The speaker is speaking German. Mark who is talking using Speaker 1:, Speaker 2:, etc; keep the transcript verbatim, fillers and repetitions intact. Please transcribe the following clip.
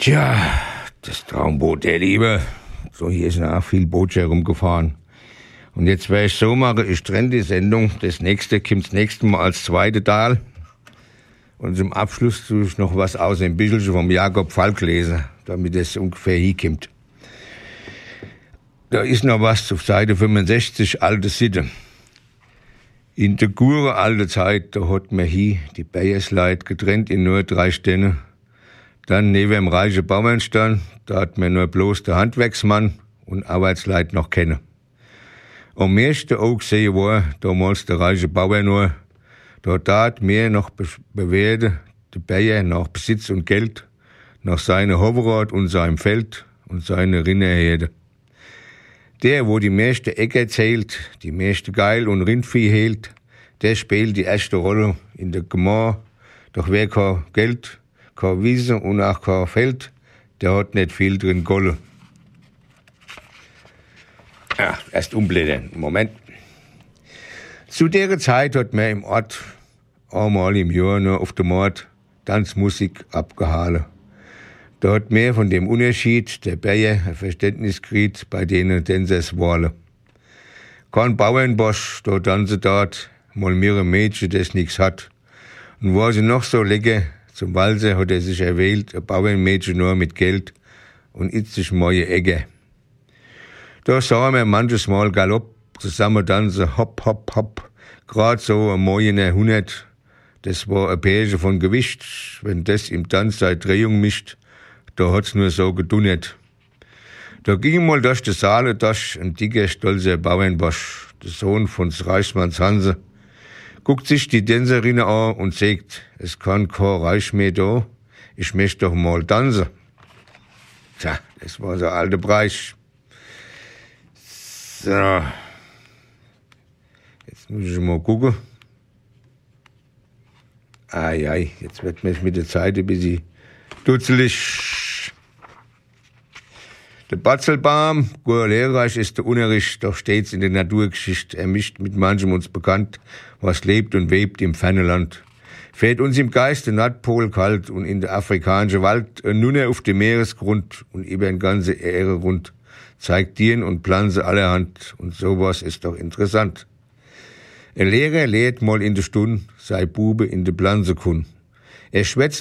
Speaker 1: Tja, das Traumboot der Liebe. So, hier ist auch viel Boot herumgefahren. Und jetzt werde ich so machen, ich trenne die Sendung. Das nächste kommt das nächste Mal als zweite Teil. Und zum Abschluss tue ich noch was aus dem Büchelchen vom Jakob Falk lesen, damit es ungefähr hinkommt. Da ist noch was auf Seite fünfundsechzig, alte Sitte. In der gure alte Zeit, da hat man hier die Bayersleut getrennt in nur drei Stämme. Dann neben dem reichen Bauernstand, da hat man nur bloß der Handwerksmann und Arbeitsleit noch kennen. Am meisten auch gesehen war damals der reiche Bauer nur, da tat mehr noch bewährte, der Bayer nach Besitz und Geld, nach seiner Hoverrad und seinem Feld und seiner Rinderherde. Der, wo die meiste Äcker zählt, die meiste Geil und Rindvieh hält, der spielt die erste Rolle in der Gemar. Doch wer kein Geld, kein Wiese und auch kein Feld, der hat nicht viel drin Golle. Ja, erst umblättern. Moment. Zu der Zeit hat man im Ort einmal im Jahr nur auf dem Markt Tanzmusik abgehalten. Da hat mehr von dem Unterschied der Bayer ein Verständnis gekriegt bei denen Tänzers waren. Kein Bauernbosch, da tanzen dort, mal mehr ein Mädchen, das nix hat. Und war sie noch so lecker, zum Walzer hat er sich erwählt, ein Bauernmädchen nur mit Geld und itzig neue Egge. Da sah man manches Mal Galopp, zusammen tanzen, hopp, hopp, hopp, grad so ein mojener Hundert. Das war ein Pärchen von Gewicht, wenn das im Tanz seine Drehung mischt, da hat's nur so gedunnert. Da ging mal durch die Saale durch ein dicker, stolzer Bauernbosch, der Sohn von des Reichsmanns Hanse, guckt sich die Tänzerin an und sagt, es kann kein Reich mehr da, ich möchte doch mal tanzen. Tja, das war so ein alter Preis. So, jetzt muss ich mal gucken. Ai, ai, jetzt wird mir mit der Zeit ein bisschen dutzelig. Der Batzelbaum, gut lehrreich ist der Unterricht, doch stets in der Naturgeschichte, er mischt mit manchem uns bekannt, was lebt und webt im fernen Land. Fährt uns im Geist der Nordpol kalt und in der afrikanische Wald, nun er auf dem Meeresgrund und über den ganze Erde rund, zeigt Tieren und Pflanzen allerhand, und sowas ist doch interessant. Ein Lehrer lehrt mal in der Stunde, sei Bube in der Pflanze kun. Er schwätzt